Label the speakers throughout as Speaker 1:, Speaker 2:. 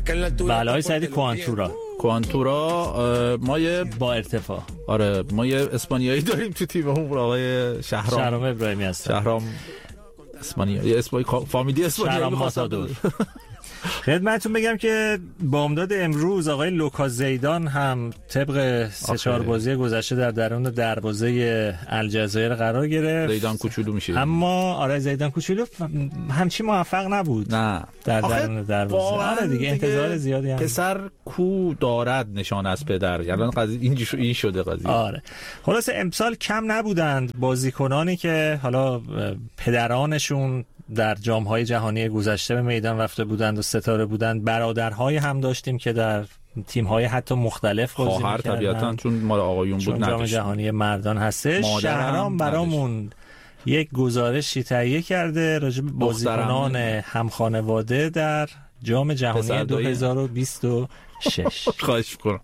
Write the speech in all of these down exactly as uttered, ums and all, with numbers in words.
Speaker 1: بله های سعید کوانتورا
Speaker 2: کوانتورا مایه
Speaker 1: با ارتفاع.
Speaker 2: آره ما یه اسپانیایی داریم تو تیممون، آقای شهرام
Speaker 1: شهرام ابراهیمی هست.
Speaker 2: شهرام اسپانیایی، اسپای فامیلی اسپانیایی
Speaker 1: ماسادور. خدمتتون بگم که بامداد امروز آقای لوکا زیدان هم طبق سه چهار بازی گذشته در درون دروازه الجزایر قرار گرفت.
Speaker 2: زیدان کوچولو میشه،
Speaker 1: اما آره زیدان کوچولو همچی موفق نبود
Speaker 2: نه
Speaker 1: در درون دروازه. آره دیگه انتظار زیادی هم
Speaker 2: پسر کو دارد نشان از پدر، الان قضیه اینجوری این شده قضیه.
Speaker 1: آره خلاص امسال کم نبودند بازیکنانی که حالا پدرانشون در جام‌های جهانی گذشته به میدان رفته بودند و ستاره بودند. برادرهای هم داشتیم که در تیم‌های حتی مختلف بازی می‌کردن.
Speaker 2: خواهر طبیعتاً چون مال آقایون بود
Speaker 1: جام جهانی مردان هستش. شهرام برامون یک گزارشی تهیه کرده راجع به بازیکنان همخانواده در جام جهانی دو هزار و بیست و شش.
Speaker 2: خواهش می‌کنم.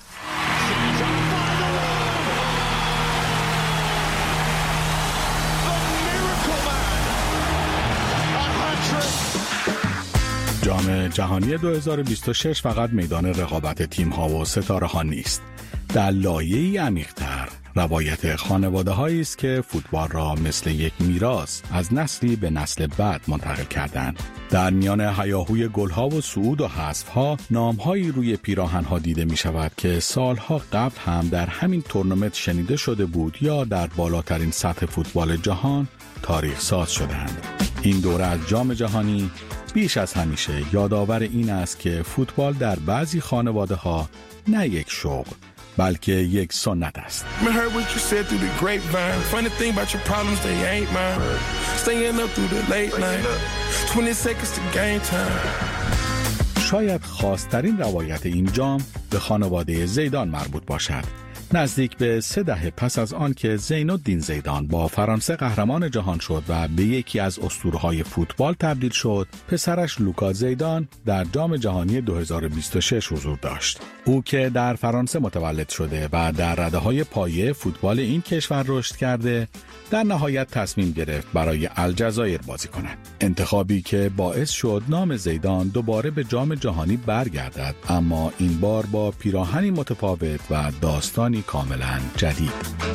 Speaker 3: جام جهانی دو هزار و بیست و شش فقط میدان رقابت تیم‌ها و ستاره‌ها نیست. در لایه‌ای عمیق‌تر روایت خانواده‌هایی است که فوتبال را مثل یک میراث از نسلی به نسل بعد منتقل کردند. در میان هیاهوی گل‌ها و صعود و حذف‌ها نام‌هایی روی پیراهن‌ها دیده می‌شود که سالها قبل هم در همین تورنمنت شنیده شده بود یا در بالاترین سطح فوتبال جهان تاریخ ساز شدند. این دوره از جام جهانی بیش از همیشه یادآور این است که فوتبال در بعضی خانواده‌ها نه یک شوق بلکه یک سنت است. شاید خاص‌ترین روایت این جام به خانواده زیدان مربوط باشد. نزدیک به سه دهه پس از آن که زین الدین زیدان با فرانسه قهرمان جهان شد و به یکی از اسطوره‌های فوتبال تبدیل شد، پسرش لوکا زیدان در جام جهانی دو هزار و بیست و شش حضور داشت. او که در فرانسه متولد شده و در رده‌های پایه فوتبال این کشور رشد کرده، در نهایت تصمیم گرفت برای الجزایر بازی کند. انتخابی که باعث شد نام زیدان دوباره به جام جهانی برگردد، اما این بار با پیراهنی متفاوت و داستانی کاملا جدید.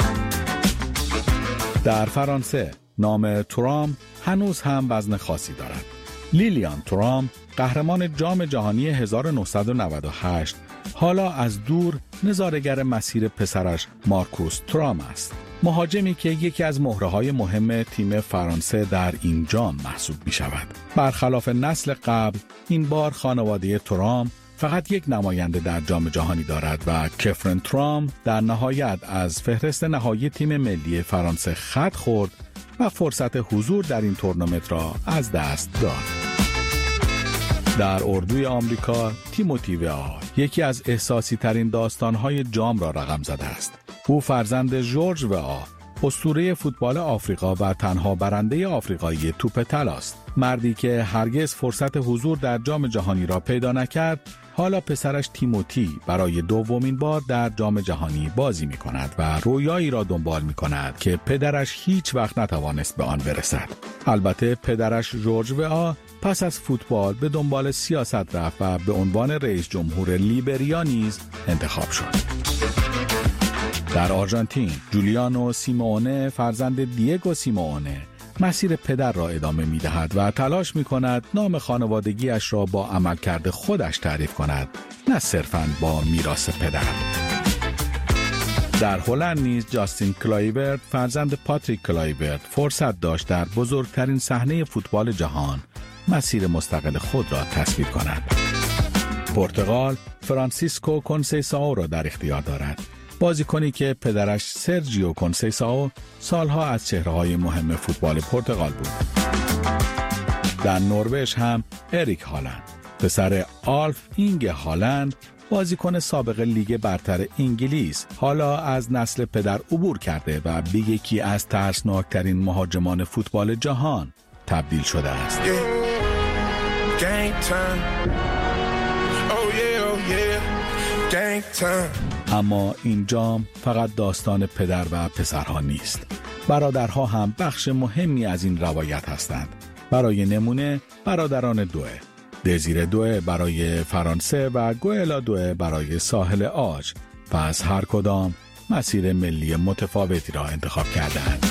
Speaker 3: در فرانسه نام تورام هنوز هم وزن خاصی دارد. لیلیان تورام، قهرمان جام جهانی هزار و نهصد و نود و هشت، حالا از دور نظاره‌گر مسیر پسرش مارکوس تورام است. مهاجمی که یکی از مهره‌های مهم تیم فرانسه در این جام محسوب می شود. برخلاف نسل قبل، این بار خانواده تورام فقط یک نماینده در جام جهانی دارد و کفرن تورام در نهایت از فهرست نهایی تیم ملی فرانسه خط خورد و فرصت حضور در این تورنمنت را از دست داد. در اردوی آمریکا، تیموتی وئا یکی از احساسی ترین داستان‌های جام را رقم زده است. او فرزند جورج وئا، اسطوره فوتبال آفریقا و تنها برنده آفریقایی توپ طلا است. مردی که هرگز فرصت حضور در جام جهانی را پیدا نکرد، حالا پسرش تیموتی برای دومین بار در جام جهانی بازی می کند و رویایی را دنبال می کند که پدرش هیچ وقت نتوانست به آن برسد. البته پدرش جورج وئا پس از فوتبال به دنبال سیاست رفت و به عنوان رئیس جمهور لیبریا نیز انتخاب شد. در آرژانتین، جولیانو سیمئونه فرزند دیگو سیمئونه مسیر پدر را ادامه می دهد و تلاش می کند نام خانوادگیش را با عملکرد خودش تعریف کند، نه صرفاً با میراث پدر. در هلند نیز جاستین کلایورت فرزند پاتریک کلایورت فرصت داشت در بزرگترین صحنه فوتبال جهان مسیر مستقل خود را تصویر کند. پرتغال فرانسیسکو کنسیسائو را در اختیار دارد. بازیکنی که پدرش سرجیو کنسیسائو سالها از چهره‌های مهم فوتبال پرتغال بود. در نروژ هم اریک هالند، پسر آلف اینگ هالند، بازیکن سابق لیگ برتر انگلیس، حالا از نسل پدر عبور کرده و به یکی از ترسناکترین مهاجمان فوتبال جهان تبدیل شده است. اما این جام فقط داستان پدر و پسرها نیست. برادرها هم بخش مهمی از این روایت هستند. برای نمونه برادران دوه، دزیره دو برای فرانسه و گوئلا دو برای ساحل عاج و از هر کدام مسیر ملی متفاوتی را انتخاب کردند.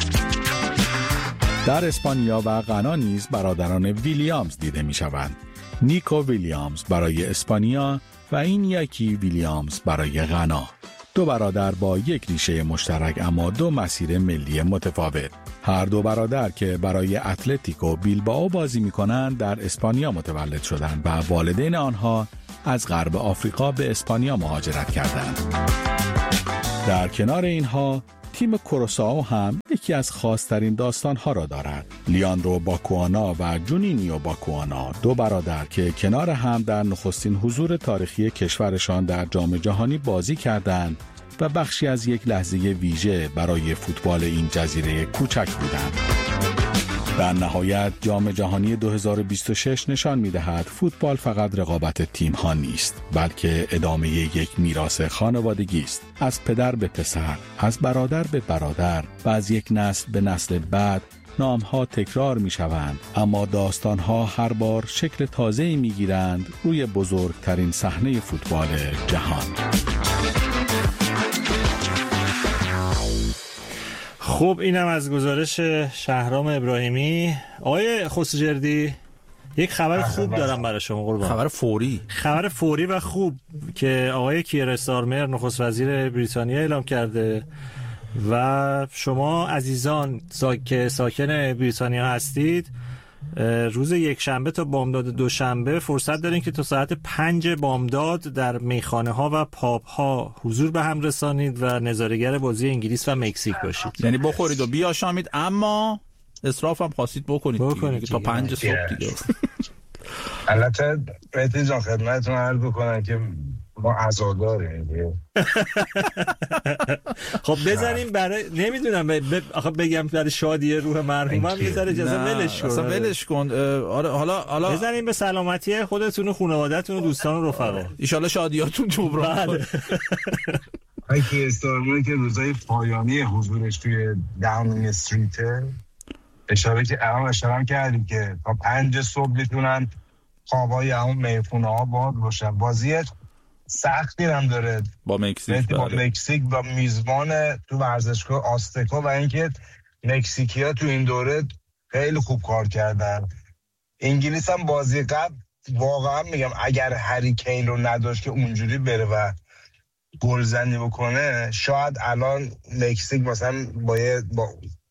Speaker 3: در اسپانیا و غنا نیز برادران ویلیامز دیده می شوند. نیکو ویلیامز برای اسپانیا و این یکی ویلیامز برای غنا. دو برادر با یک ریشه مشترک اما دو مسیر ملی متفاوت. هر دو برادر که برای اتلتیکو بیلبائو بازی می کنند در اسپانیا متولد شدند و والدین آنها از غرب آفریقا به اسپانیا مهاجرت کردند. در کنار اینها تیم کوروسائو هم یکی از خاص‌ترین داستان‌ها را دارد. لیاندرو باکوانا و جونینیو باکوانا، دو برادر که کنار هم در نخستین حضور تاریخی کشورشان در جام جهانی بازی کردند و بخشی از یک لحظه ویژه برای فوتبال این جزیره کوچک بودند. در نهایت جام جهانی دو هزار و بیست و شش نشان می‌دهد فوتبال فقط رقابت تیم‌ها نیست، بلکه ادامه یک میراث خانوادگی است، از پدر به پسر، از برادر به برادر و از یک نسل به نسل بعد. نام‌ها تکرار می‌شوند اما داستان‌ها هر بار شکل تازه‌ای می‌گیرند روی بزرگترین صحنه فوتبال جهان.
Speaker 1: خب اینم از گزارش شهرام ابراهیمی. آقای خسروجردی، یک خبر خوب دارم برای شما قربان.
Speaker 2: خبر فوری
Speaker 1: خبر فوری و خوب که آقای کیر استارمر نخست وزیر بریتانیا اعلام کرده و شما عزیزان سا... که ساکن بریتانیا هستید روز یک شنبه تا بامداد دوشنبه فرصت دارین که تا ساعت پنج بامداد در میخانه ها و پاب ها حضور به هم رسانید و نظاره‌گر بازی انگلیس و مکزیک باشید.
Speaker 2: یعنی بخورید و بیاشامید اما اسراف هم خواستید بکنید,
Speaker 1: بکنید
Speaker 2: تا پنج صبح دیگه.
Speaker 4: البته بهتون جان خدمتتون عرض بکنم که ما عزاداریم.
Speaker 1: خب بزنیم برای نمیدونم ب... آخه بگم برای شادی روح مرحومم یه ذره اجازه ولش کن.
Speaker 2: اصلا ولش کن. آره حالا حالا
Speaker 1: بزنیم به سلامتی خودتون و خانواده‌تون و دوستان و رفقا.
Speaker 2: ان شاءالله شادیاتون جبران کنه.
Speaker 4: اگه استارمر که روزای پایانی حضورش توی داونینگ استریت اشاره که الان اشاره کردیم که تا پنج صبح میتونن خوابای همون میخونه ها باز باشن. بازی سختی هم داره
Speaker 2: با مکزیک
Speaker 4: با مکزیک با میزبان تو ورزشگاه آستکا و اینکه مکزیکی ها تو این دوره خیلی خوب کار کردن. انگلیس هم بازی قبل واقعا میگم اگر هری کین رو نداشت که اونجوری بره و گلزنی بکنه شاید الان مکزیک مثلا باید با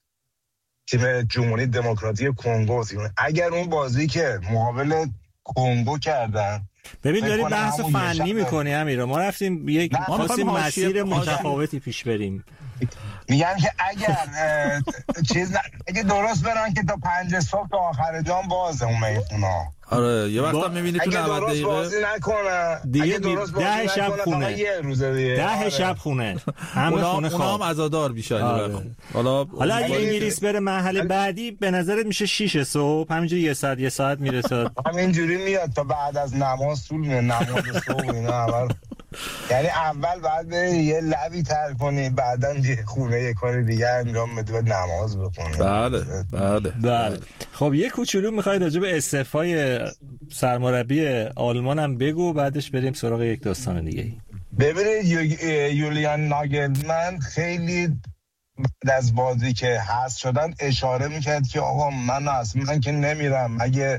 Speaker 4: تیم جمهوری دموکراتیک کنگو اگر اون بازی که مقابل کنگو کردن.
Speaker 1: ببین داری بحث فنی میکنی امیر، ما رفتیم یک خواستیم مسیر متفاوتی پیش بریم.
Speaker 4: میگم که اگر چیز اگه درست برن که تا پنج صبح تا آخر جام بازه اون میخونا.
Speaker 2: آره یه وقتا میبینی تو نود دقیقه
Speaker 4: اگه درست بازی نکنه
Speaker 1: دیگه ده شب خونه
Speaker 4: یه روزه دیگه
Speaker 1: ده شب خونه همه خونه خواب.
Speaker 2: اونا هم عزادار بیشن.
Speaker 1: حالا حالا اگه انگلیس بره مرحله بعدی به نظرت میشه شیش صبح همینجوری یه ساعت یه ساعت میرسه
Speaker 4: همینجوری میاد تا بعد از نماز طول میاد نماز صبح اینا اول یعنی اول بعد یه لبی تر کنی بعداً یه خونه یه کار دیگه انجام بده و نماز بخونه.
Speaker 2: بله بله
Speaker 1: بله. خب یه کوچولو میخوای راجع به استعفای سرمربی آلمان هم بگو بعدش بریم سراغ یک داستان دیگه.
Speaker 4: ببینید یولیان ناگلزمن خیلی بعد از بازی که حذف شدن اشاره میکرد که آقا من اصلا که نمیرم اگه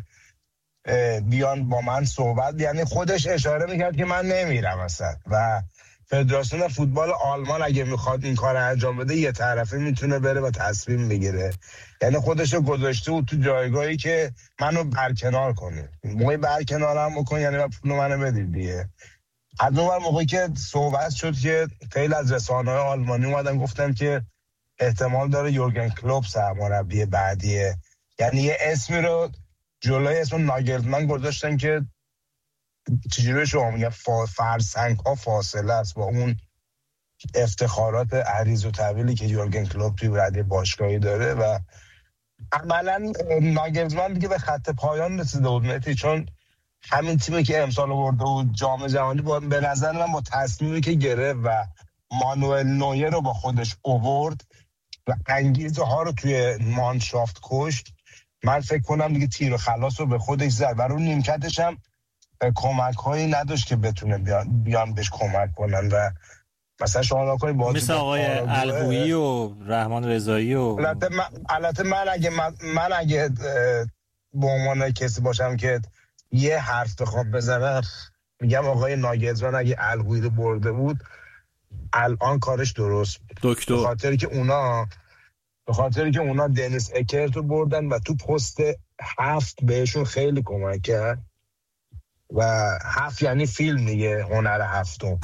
Speaker 4: بیان با من صحبت، یعنی خودش اشاره میکرد که من نمیرم اصلا و فدراسیون فوتبال آلمان اگه میخواد این کار انجام بده یه طرفه میتونه بره و تصمیم بگیره. یعنی خودشو گذاشته بود تو جایگاهی که منو برکنار کنه. موقعی برکنارم بکن یعنی پول منو بدید دیگه. از اون موقعی که صحبت شد که خیلی از رسانه‌های آلمانی اومدن گفتن که احتمال داره یورگن کلوپ سرمربی بعدیه. یعنی یه اسمی رو جلوی اسم ناگلزمن گذاشتن که چجوری شما میگن فرسنگ ها فاصله است با اون افتخارات عریض و طویلی که یورگن کلوپ توی رده باشگاهی داره و عملا ناگلزمن دیگه به خط پایان رسیده بود مهدی، چون همین تیمی که امسال آورده بود جام جهانی با به نظر من با تصمیمی که گرفت و مانوئل نویر رو با خودش آورد و انگیزه ها رو توی مانشافت کشت من فکر کنم دیگه تیر و خلاص رو به خودش زد و رو نیمکتش هم کمک هایی نداشت که بتونه بیان, بیان بهش کمک کنن و مثلا شما نکنید بازی
Speaker 1: مثل آقای الگویی و رحمان رضایی و
Speaker 4: البته من, البته من اگه من, من اگه به عنوان کسی باشم که یه حرف بخوام بزنم میگم آقای ناگلزمن اگه الگویی رو برده بود الان کارش درست بود.
Speaker 2: دکتر
Speaker 4: به خاطری که اونا به خاطری که اونا دنیس اکرت رو بردن و تو پست هفت بهشون خیلی کمک کرد و هفت یعنی فیلم دیگه، هنر هفتم.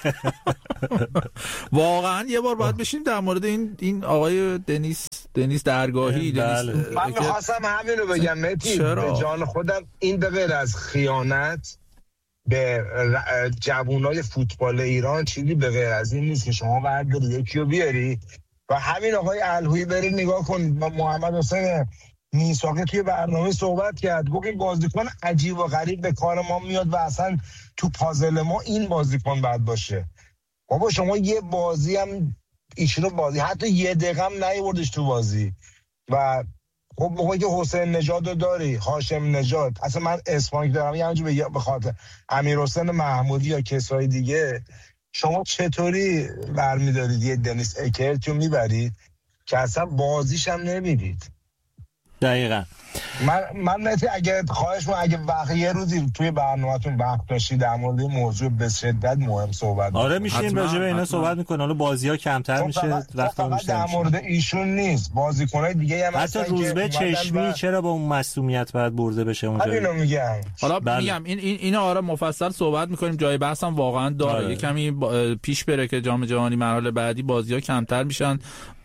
Speaker 2: واقعا یه بار باید بشیم در مورد این این آقای دنیس دنیس درگاهی.
Speaker 1: بله.
Speaker 2: دنیس
Speaker 4: من میخواستم همین رو بگم مهدی، به جان خودم این به غیر از خیانت به جوانای فوتبال ایران چیزی به غیر از این نیست که شما برداری یکی رو بیاری و همین آقای الهویی برید نگاه کنید با محمد حسین میثاقی توی برنامه صحبت کرد، گفت این بازیکن عجیب و غریب به کار ما میاد و اصلا تو پازل ما این بازیکن باید باشه. بابا شما یه بازی هم ایشونو بازی حتی یه دقیقه هم نیوردش تو بازی و خب موقعی که حسین نژاد رو داری، هاشم نژاد، اصلا من اسپانک دارم یه همینجور به خاطر امیر حسین محمودی یا کسای دیگه، شما چطوری برمیدارید یه دنیس اکرت رو میبرید که اصلا بازیش هم نمیدید؟
Speaker 1: دقیقاً.
Speaker 4: من من نتی اگه خواهش من اگه وقت یه روزی توی برنامه‌تون وقت داشتید در مورد موضوع به شدت مهم صحبت
Speaker 1: آره میشیم راجع به اینا صحبت میکنه. حالا بازی‌ها کمتر میشه، وقتا
Speaker 4: فقط در مورد ایشون نیست، بازیکن‌های دیگه هم
Speaker 1: حتی روزبه چشمی و... چرا با اون مسئولیت باید برده بشه اونجا؟
Speaker 4: همینو میگم.
Speaker 2: حالا بله. میگم این این اینا آره مفصل صحبت میکنیم، جای بحث هم واقعا داره. آره. کمی با... پیش بره که جام جهانی مرحله بعدی بازی‌ها کمتر میشن.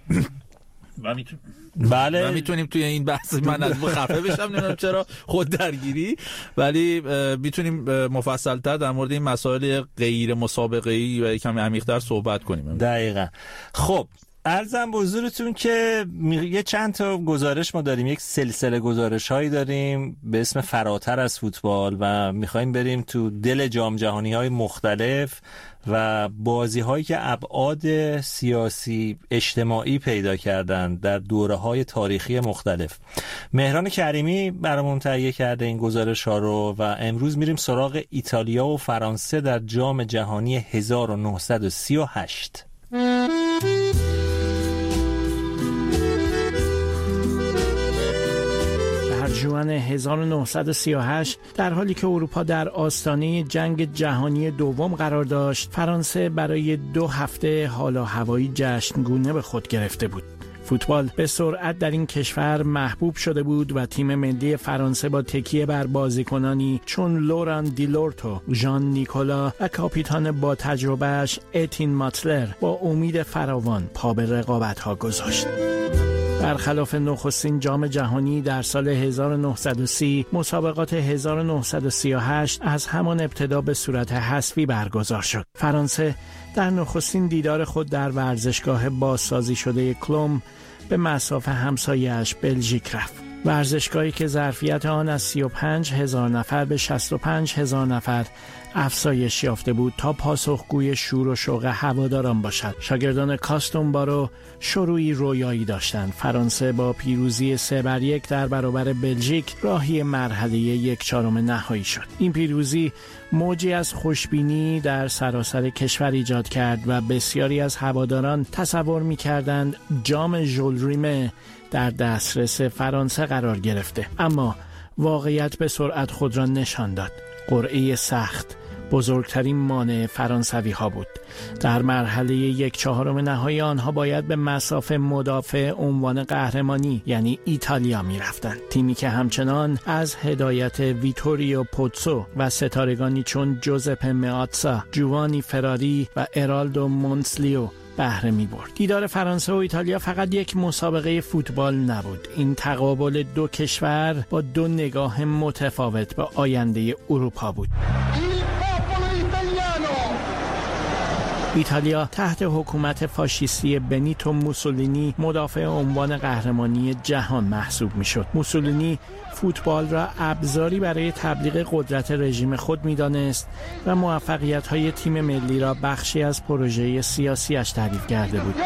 Speaker 2: و میتون...
Speaker 1: بله
Speaker 2: و میتونیم توی این بحث من از خفه بشم، نمیدونم چرا خود درگیری، ولی میتونیم مفصل‌تر در مورد این مسائل غیر مسابقه‌ای و کمی عمیق‌تر صحبت کنیم.
Speaker 1: دقیقاً. خب عرضم به حضورتون که یه چند تا گزارش ما داریم، یک سلسله گزارش هایی داریم به اسم فراتر از فوتبال و میخوایم بریم تو دل جام جهانی های مختلف و بازی هایی که ابعاد سیاسی اجتماعی پیدا کردن در دوره های تاریخی مختلف. مهران کریمی برامون تهیه کرده این گزارش ها رو و امروز میریم سراغ ایتالیا و فرانسه در جام جهانی هزار و نهصد و سی و هشت.
Speaker 5: ژوئن هزار و نهصد و سی و هشت در حالی که اروپا در آستانه جنگ جهانی دوم قرار داشت، فرانسه برای دو هفته حال و هوایی جشنگونه به خود گرفته بود. فوتبال به سرعت در این کشور محبوب شده بود و تیم ملی فرانسه با تکیه بر بازیکنانی چون لوران دیلورتو، ژان نیکولا و کاپیتان با تجربهش اتین ماتلر با امید فراوان پا به رقابت‌ها گذاشت. برخلاف نخستین جام جهانی در سال هزار و نهصد و سی، مسابقات هزار و نهصد و سی و هشت از همان ابتدا به صورت حذفی برگزار شد. فرانسه در نخستین دیدار خود در ورزشگاه بازسازی شده کلوم به مصاف همسایه‌اش بلژیک رفت. ورزشگاهی که ظرفیت آن از سی و پنج هزار نفر به شصت و پنج هزار نفر افزایش یافته بود تا پاسخگوی شور و شوق هواداران باشد. شاگردان کاستوم بارو شروعی رویایی داشتند. فرانسه با پیروزی سه بر یک در برابر بلژیک راهی مرحله یک چهارم نهایی شد. این پیروزی موجی از خوشبینی در سراسر کشور ایجاد کرد و بسیاری از هواداران تصور می‌کردند جام ژول ریمه در دسترس فرانسه قرار گرفته، اما واقعیت به سرعت خود را نشان داد. قرعه سخت بزرگترین مانع فرانسوی ها بود. در مرحله یک چهارم نهایی آنها باید به مصاف مدافع عنوان قهرمانی یعنی ایتالیا می رفتند. تیمی که همچنان از هدایت ویتوریو پوتسو و ستارگانی چون جوزپه مئاتسا، جوانی فراری و ارالدو مونسلیو بهره می برد. دیدار فرانسه و ایتالیا فقط یک مسابقه فوتبال نبود. این تقابل دو کشور با دو نگاه متفاوت به آینده اروپا بود. ایتالیا تحت حکومت فاشیستی بنیتو موسولینی مدافع عنوان قهرمانی جهان محسوب میشد. موسولینی فوتبال را ابزاری برای تبلیغ قدرت رژیم خود می‌دانست و موفقیت‌های تیم ملی را بخشی از پروژه سیاسیش تعریف کرده بود.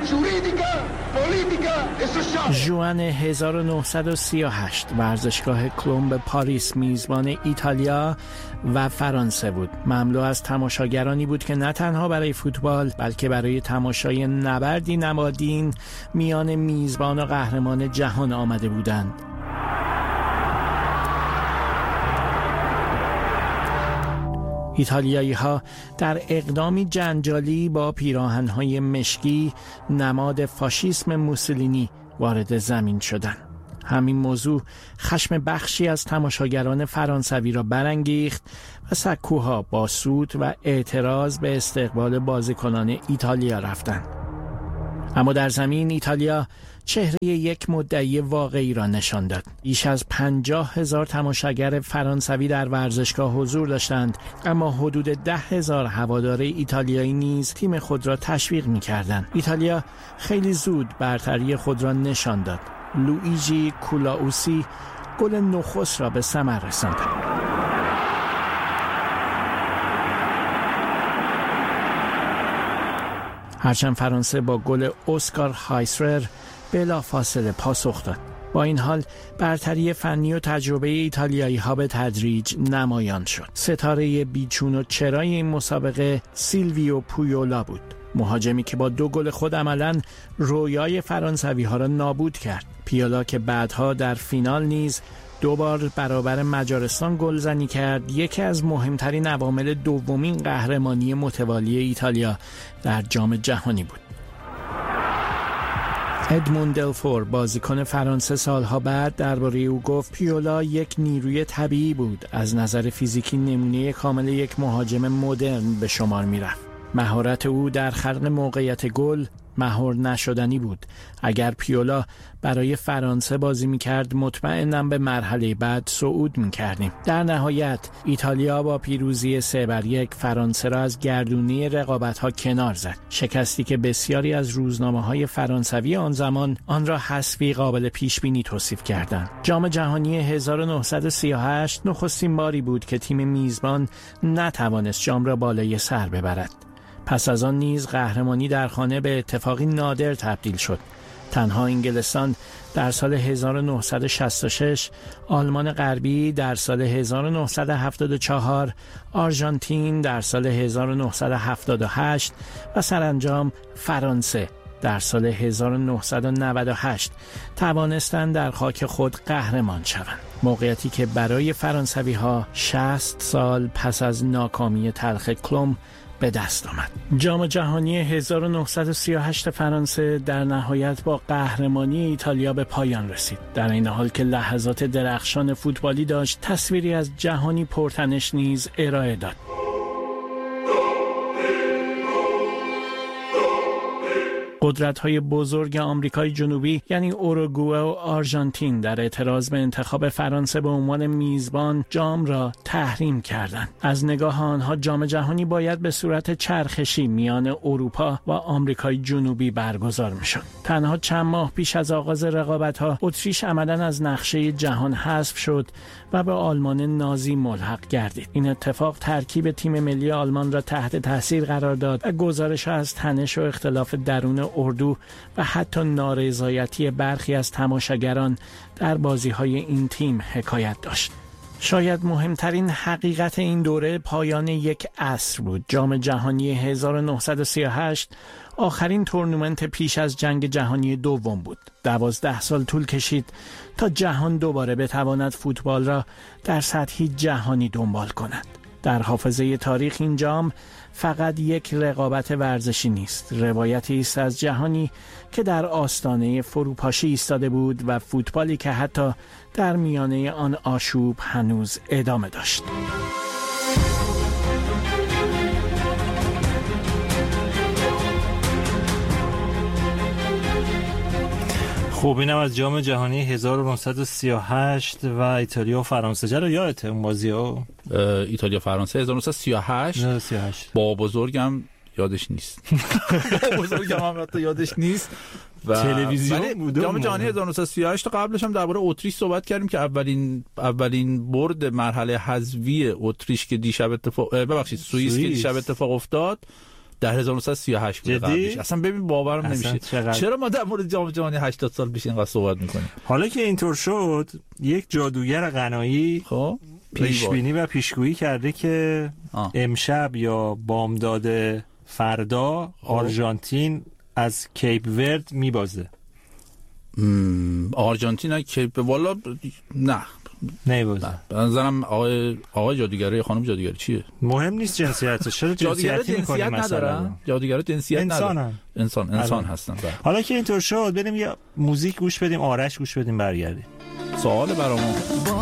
Speaker 5: ژوئن هزار و نهصد و سی و هشت ورزشگاه کلمب پاریس میزبان ایتالیا و فرانسه بود. مملو از تماشاگرانی بود که نه تنها برای فوتبال بلکه برای تماشای نبردی نمادین میان میزبان و قهرمان جهان آمده بودند. ایتالیایی ها در اقدامی جنجالی با پیراهن‌های مشکی نماد فاشیسم موسولینی وارد زمین شدند. همین موضوع خشم بخشی از تماشاگران فرانسوی را برانگیخت و سکوها با سوت و اعتراض به استقبال بازیکنان ایتالیا رفتند. اما در زمین ایتالیا چهره یک مدعی واقعی را نشان داد. بیش از پنجاه هزار تماشاگر فرانسوی در ورزشگاه حضور داشتند، اما حدود ده هزار هوادار ایتالیایی نیز تیم خود را تشویق می‌کردند. ایتالیا خیلی زود برتری خود را نشان داد. لوئیجی کولاوسی گل نخست را به ثمر رساند. هرچند فرانسه با گل اسکار هایسرر بلافاصله پاسخ داد. با این حال برتری فنی و تجربه ایتالیایی ها به تدریج نمایان شد. ستاره بیچون و چرای این مسابقه سیلویو پویولا بود. مهاجمی که با دو گل خود عملاً رویای فرانسوی ها را نابود کرد. پیولا که بعدها در فینال نیز دو بار برابر مجارستان گلزنی کرد، یکی از مهمترین عوامل دومین قهرمانی متوالی ایتالیا در جام جهانی بود. ادموند دلفور بازیکن فرانسه سالها بعد درباره او گفت پیولا یک نیروی طبیعی بود، از نظر فیزیکی نمونه کامل یک مهاجم مدرن به شمار میرفت. مهارت او در خلق موقعیت گل مهار نشدنی بود. اگر پیولا برای فرانسه بازی میکرد مطمئنم به مرحله بعد صعود میکردیم. در نهایت ایتالیا با پیروزی سه بر یک فرانسه را از گردونی رقابت‌ها کنار زد. شکستی که بسیاری از روزنامه‌های فرانسوی آن زمان آن را حذفی قابل پیش‌بینی توصیف کردند. جام جهانی هزار و نهصد و سی و هشت نخستین باری بود که تیم میزبان نتوانست جام را بالای سر ببرد. پس از آن نیز قهرمانی در خانه به اتفاقی نادر تبدیل شد. تنها انگلستان در سال هزار و نهصد و شصت و شش، آلمان غربی در سال هزار و نهصد و هفتاد و چهار، آرژانتین در سال هزار و نهصد و هفتاد و هشت و سرانجام فرانسه در سال هزار و نهصد و نود و هشت توانستند در خاک خود قهرمان شوند. موقعیتی که برای فرانسوی ها شصت سال پس از ناکامی تلخ کلم به دست آمد. جام جهانی هزار و نهصد و سی و هشت فرانسه در نهایت با قهرمانی ایتالیا به پایان رسید. در این حال که لحظات درخشان فوتبالی داشت، تصویری از جهانی پرتنش نیز ارائه داد. قدرت‌های بزرگ آمریکای جنوبی یعنی اوروگوئه و آرژانتین در اعتراض به انتخاب فرانسه به عنوان میزبان جام را تحریم کردند. از نگاه آنها جام جهانی باید به صورت چرخشی میان اروپا و آمریکای جنوبی برگزار می‌شد. تنها چند ماه پیش از آغاز رقابت‌ها اتریش عملاً از نقشه جهان حذف شد و به آلمان نازی ملحق گردید. این اتفاق ترکیب تیم ملی آلمان را تحت تاثیر قرار داد و گزارش از تنش و اختلاف درون اردو و حتی نارضایتی برخی از تماشاگران در بازی‌های این تیم حکایت داشت. شاید مهمترین حقیقت این دوره پایان یک عصر بود. جام جهانی هزار و نهصد و سی و هشت آخرین تورنمنت پیش از جنگ جهانی دوم بود. دوازده سال طول کشید تا جهان دوباره بتواند فوتبال را در سطحی جهانی دنبال کند. در حافظه تاریخ این جام فقط یک رقابت ورزشی نیست، روایتی است از جهانی که در آستانه فروپاشی ایستاده بود و فوتبالی که حتی در میانه آن آشوب هنوز ادامه داشت.
Speaker 1: خب اینم از جام جهانی هزار و نهصد و سی و هشت و ایتالیا و فرانسه. چرا یادته اون بازی‌ها؟
Speaker 2: ایتالیا فرانسه هزار و نهصد و سی و هشت با بزرگم یادش نیست. بزرگم هم حتی یادش نیست. و
Speaker 1: تلویزیون بود.
Speaker 2: جام جهانی هزار و نهصد و سی و هشت قبلش هم درباره اتریش صحبت کردیم که اولین اولین برد مرحله حذفی اتریش که دیشب اتفاق ببخشید سوئیس که دیشب اتفاق افتاد در هزار و نهصد و سی و هشت بود قبلش. اصلا ببین باورم نمیشه چقدر. چرا ما در مورد جام جهانی هشتاد سال پیش اینقدر صحبت میکنیم؟
Speaker 1: حالا که اینطور شد، یک جادوگر غنایی خب پیش بینی و پیشگویی کرده که آه. امشب یا بامداد فردا آرژانتین از کیپ ورد میبازه.
Speaker 2: آرژانتین از کیپ والا نه
Speaker 1: نمیبازه.
Speaker 2: به نظرم آقای آقای جادوگری خانم جادوگری چیه؟
Speaker 1: مهم نیست جنسیتش. چرا جنسیتی می‌کنی مثلا؟
Speaker 2: جادوگرا جنسیت ندارن.
Speaker 1: انسان
Speaker 2: انسان انسان هستن.
Speaker 1: حالا که اینطور شد بریم یه موزیک گوش بدیم، آرش گوش بدیم برگردیم.
Speaker 2: سوال برامون